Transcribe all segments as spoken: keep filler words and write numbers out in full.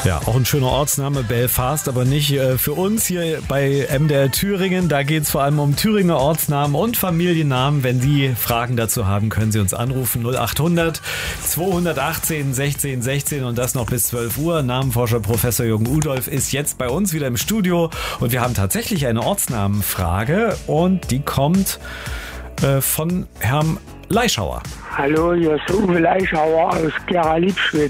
Ja, auch ein schöner Ortsname, Belfast, aber nicht äh, für uns hier bei M D R Thüringen. Da geht es vor allem um Thüringer Ortsnamen und Familiennamen. Wenn Sie Fragen dazu haben, können Sie uns anrufen. null achthundert zweihundertachtzehn sechzehn sechzehn und das noch bis zwölf Uhr. Namenforscher Professor Jürgen Udolph ist jetzt bei uns wieder im Studio und wir haben tatsächlich eine Ortsnamenfrage und die kommt äh, von Herrn Leischauer. Hallo, hier ist Uwe Leischauer aus Gera-Liebschwitz.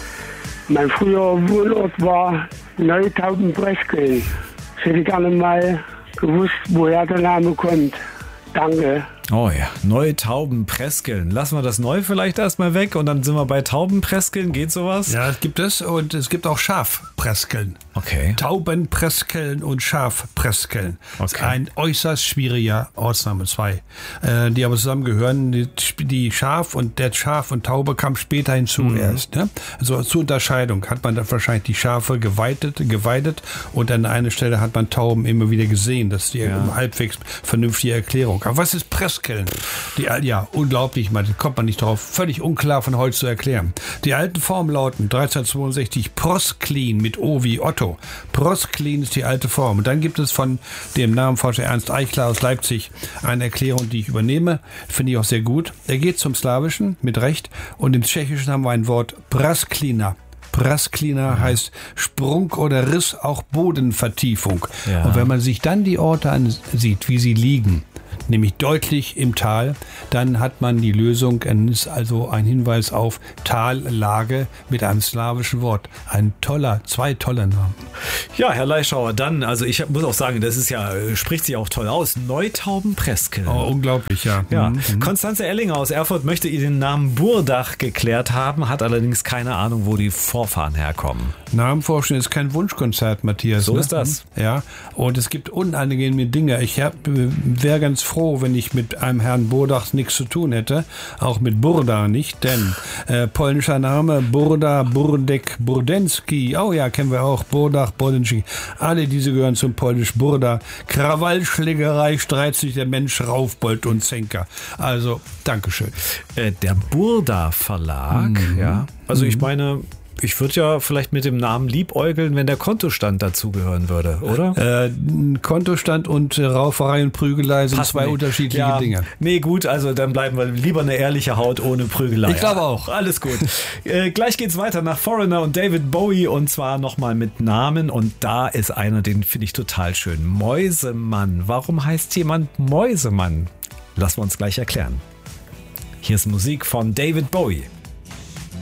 Mein früherer Wohnort war Neutauben-Preskeln. Ich hätte gerne mal gewusst, woher der Name kommt. Danke. Oh ja, Neutauben-Preskeln. Lassen wir das Neu vielleicht erstmal weg und dann sind wir bei Taubenpreskeln. Geht sowas? Ja, es gibt es und es gibt auch Schafpreskeln. Okay. Taubenpreskeln und Schafpreskeln. Okay. Das ist ein äußerst schwieriger Ortsname, zwei, äh, die aber zusammengehören. Die, die Schaf und der Schaf und Taube kam später hinzu mhm. erst. Ne? Also zur Unterscheidung hat man dann wahrscheinlich die Schafe geweidet, geweidet und an einer Stelle hat man Tauben immer wieder gesehen. Das ist die ja. halbwegs vernünftige Erklärung. Aber was ist Preskeln? Die, ja, unglaublich, man kommt man nicht drauf. Völlig unklar von heute zu erklären. Die alten Formen lauten dreizehnhundertzweiundsechzig Prosklin mit O wie Otto. Prosklin ist die alte Form. Und dann gibt es von dem Namenforscher Ernst Eichler aus Leipzig eine Erklärung, die ich übernehme. Finde ich auch sehr gut. Er geht zum Slawischen, mit Recht. Und im Tschechischen haben wir ein Wort Prasklina. Prasklina heißt Sprung oder Riss, auch Bodenvertiefung. Ja. Und wenn man sich dann die Orte ansieht, wie sie liegen, nämlich deutlich im Tal, dann hat man die Lösung, ist also ein Hinweis auf Tallage mit einem slawischen Wort. Ein toller, zwei tolle Namen. Ja, Herr Leischauer, dann, also ich muss auch sagen, das ist ja, spricht sich auch toll aus, Neutauben-Preskeln. Oh, unglaublich, ja. ja. Mhm. Konstanze Ellinger aus Erfurt möchte ihr den Namen Burdach geklärt haben, hat allerdings keine Ahnung, wo die Vorfahren herkommen. Namenforschen ist kein Wunschkonzert, Matthias. So ne? ist das. Ja, und es gibt unangenehme Dinge. Ich wäre ganz froh, wenn ich mit einem Herrn Burdach nichts zu tun hätte. Auch mit Burda nicht, denn äh, polnischer Name Burda, Burdek, Burdenski. Oh ja, kennen wir auch. Burdach, Burdenski. Alle diese gehören zum polnisch Burda. Krawallschlägerei, streit sich der Mensch, Raufbold und Zenker. Also, Dankeschön. Äh, der Burda Verlag, mhm. ja. Also ich meine... Ich würde ja vielleicht mit dem Namen liebäugeln, wenn der Kontostand dazugehören würde, oder? Äh, Kontostand und äh, Rauferei und Prügelei sind Passt zwei nicht. unterschiedliche ja, Dinge. Nee, gut, also dann bleiben wir lieber eine ehrliche Haut ohne Prügelei. Ich glaube auch. Alles gut. äh, gleich geht's weiter nach Foreigner und David Bowie und zwar nochmal mit Namen und da ist einer, den finde ich total schön. Mäusemann. Warum heißt jemand Mäusemann? Lassen wir uns gleich erklären. Hier ist Musik von David Bowie.